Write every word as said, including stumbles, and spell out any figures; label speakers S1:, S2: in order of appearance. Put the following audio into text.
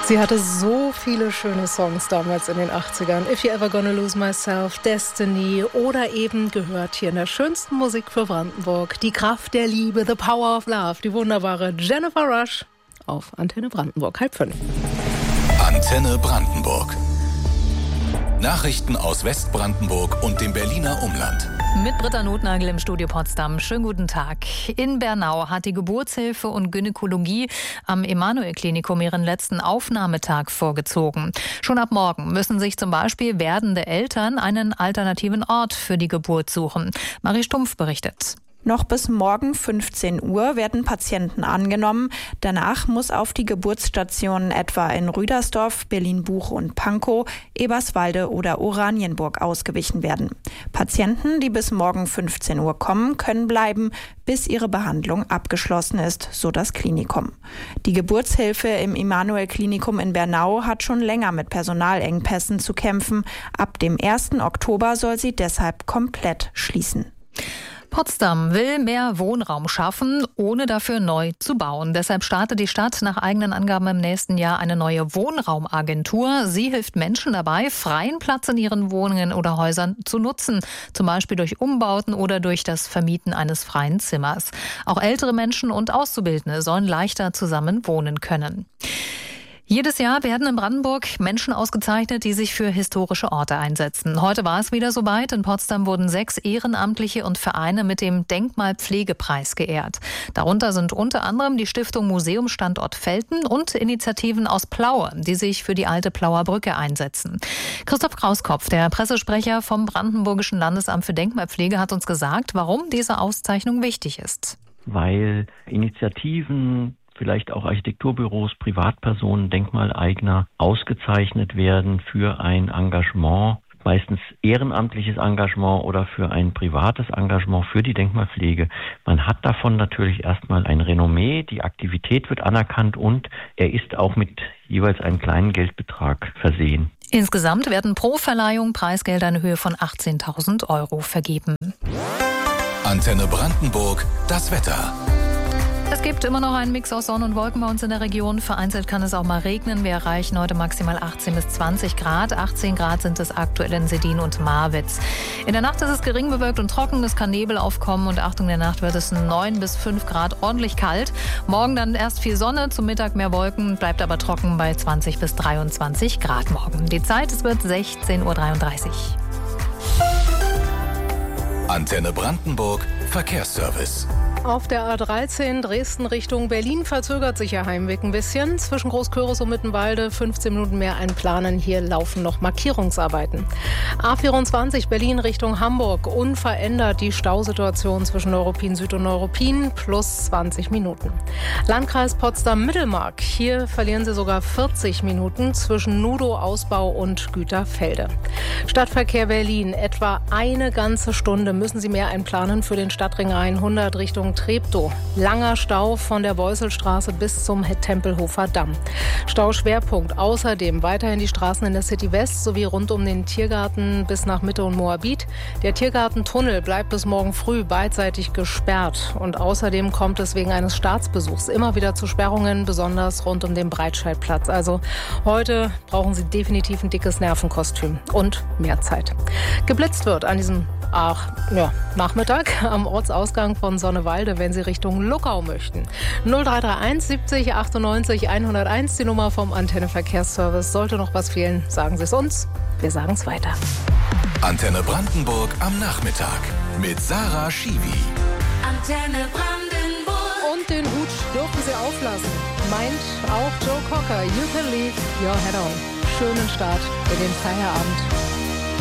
S1: Sie hatte so viele schöne Songs damals in den achtzigern. If You Ever Gonna Lose Myself, Destiny oder eben gehört hier in der schönsten Musik für Brandenburg, die Kraft der Liebe, The Power of Love, die wunderbare Jennifer Rush auf Antenne Brandenburg, halb fünf.
S2: Antenne Brandenburg. Nachrichten aus Westbrandenburg und dem Berliner Umland.
S3: Mit Britta Notnagel im Studio Potsdam. Schönen guten Tag. In Bernau hat die Geburtshilfe und Gynäkologie am Emanuel-Klinikum ihren letzten Aufnahmetag vorgezogen. Schon ab morgen müssen sich zum Beispiel werdende Eltern einen alternativen Ort für die Geburt suchen. Marie Stumpf berichtet.
S4: Noch bis morgen fünfzehn Uhr werden Patienten angenommen. Danach muss auf die Geburtsstationen etwa in Rüdersdorf, Berlin-Buch und Pankow, Eberswalde oder Oranienburg ausgewichen werden. Patienten, die bis morgen fünfzehn Uhr kommen, können bleiben, bis ihre Behandlung abgeschlossen ist, so das Klinikum. Die Geburtshilfe im Emanuel-Klinikum in Bernau hat schon länger mit Personalengpässen zu kämpfen. Ab dem ersten Oktober soll sie deshalb komplett schließen.
S3: Potsdam will mehr Wohnraum schaffen, ohne dafür neu zu bauen. Deshalb startet die Stadt nach eigenen Angaben im nächsten Jahr eine neue Wohnraumagentur. Sie hilft Menschen dabei, freien Platz in ihren Wohnungen oder Häusern zu nutzen. Zum Beispiel durch Umbauten oder durch das Vermieten eines freien Zimmers. Auch ältere Menschen und Auszubildende sollen leichter zusammen wohnen können. Jedes Jahr werden in Brandenburg Menschen ausgezeichnet, die sich für historische Orte einsetzen. Heute war es wieder soweit. In Potsdam wurden sechs Ehrenamtliche und Vereine mit dem Denkmalpflegepreis geehrt. Darunter sind unter anderem die Stiftung Museumsstandort Velten und Initiativen aus Plaue, die sich für die alte Plauer Brücke einsetzen. Christoph Krauskopf, der Pressesprecher vom Brandenburgischen Landesamt für Denkmalpflege, hat uns gesagt, warum diese Auszeichnung wichtig ist.
S5: Weil Initiativen, vielleicht auch Architekturbüros, Privatpersonen, Denkmaleigner ausgezeichnet werden für ein Engagement, meistens ehrenamtliches Engagement oder für ein privates Engagement für die Denkmalpflege. Man hat davon natürlich erstmal ein Renommee, die Aktivität wird anerkannt und er ist auch mit jeweils einem kleinen Geldbetrag versehen.
S3: Insgesamt werden pro Verleihung Preisgelder in Höhe von achtzehntausend Euro vergeben.
S2: Antenne Brandenburg, das Wetter.
S3: Es gibt immer noch einen Mix aus Sonne und Wolken bei uns in der Region. Vereinzelt kann es auch mal regnen. Wir erreichen heute maximal achtzehn bis zwanzig Grad. achtzehn Grad sind es aktuell in Sedin und Marwitz. In der Nacht ist es gering bewölkt und trocken. Es kann Nebel aufkommen und Achtung, in der Nacht wird es neun bis fünf Grad, ordentlich kalt. Morgen dann erst viel Sonne, zum Mittag mehr Wolken, bleibt aber trocken bei zwanzig bis dreiundzwanzig Grad morgen. Die Zeit, es wird sechzehn Uhr dreiunddreißig.
S2: Antenne Brandenburg, Verkehrsservice.
S1: Auf der A dreizehn Dresden Richtung Berlin verzögert sich Ihr Heimweg ein bisschen. Zwischen Großküritz und Mittenwalde fünfzehn Minuten mehr einplanen. Hier laufen noch Markierungsarbeiten. A vierundzwanzig Berlin Richtung Hamburg. Unverändert die Stausituation zwischen Neuruppin Süd und Neuruppin. Plus zwanzig Minuten. Landkreis Potsdam-Mittelmark. Hier verlieren Sie sogar vierzig Minuten zwischen Nudow-Ausbau und Güterfelde. Stadtverkehr Berlin. Etwa eine ganze Stunde müssen Sie mehr einplanen für den Stadtring hundert Richtung Treptow. Langer Stau von der Beusselstraße bis zum Tempelhofer Damm. Stauschwerpunkt außerdem weiterhin die Straßen in der City West sowie rund um den Tiergarten bis nach Mitte und Moabit. Der Tiergartentunnel bleibt bis morgen früh beidseitig gesperrt. Und außerdem kommt es wegen eines Staatsbesuchs immer wieder zu Sperrungen, besonders rund um den Breitscheidplatz. Also heute brauchen Sie definitiv ein dickes Nervenkostüm und mehr Zeit. Geblitzt wird an diesem Ach, ja, Nachmittag am Ortsausgang von Sonnewalde, wenn Sie Richtung Luckau möchten. null drei drei eins siebzig achtundneunzig hunderteins, die Nummer vom Antenne Verkehrsservice. Sollte noch was fehlen, sagen Sie es uns. Wir sagen es weiter.
S2: Antenne Brandenburg am Nachmittag mit Sarah Schiwi.
S6: Antenne Brandenburg.
S1: Und den Hut dürfen Sie auflassen. Meint auch Joe Cocker. You can leave your head on. Schönen Start in den Feierabend.